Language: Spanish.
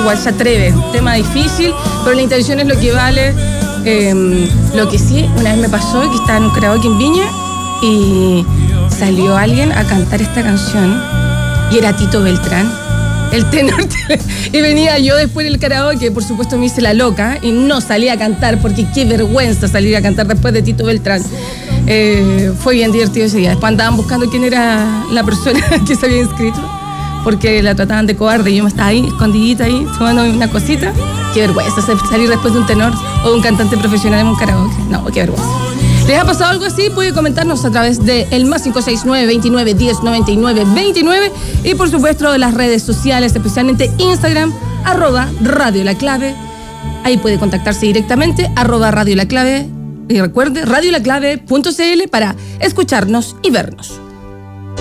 igual se atreve. Tema difícil, pero la intención es lo que vale. Lo que sí, una vez me pasó que estaba en un karaoke en Viña y salió alguien a cantar esta canción y era Tito Beltrán, el tenor. Y venía yo después del karaoke, por supuesto me hice la loca y no salí a cantar porque qué vergüenza salir a cantar después de Tito Beltrán. Fue bien divertido ese día. Después andaban buscando quién era la persona que se había inscrito porque la trataban de cobarde y yo me estaba ahí, escondidita ahí, tomando una cosita. Qué vergüenza salir después de un tenor o de un cantante profesional en un karaoke. No, qué vergüenza. ¿Les ha pasado algo así? Puede comentarnos a través de el +569 29 10 99 29 y por supuesto de las redes sociales, especialmente Instagram, @Radio La Clave. Ahí puede contactarse directamente, @Radio La Clave. Y recuerde, radiolaclave.cl para escucharnos y vernos.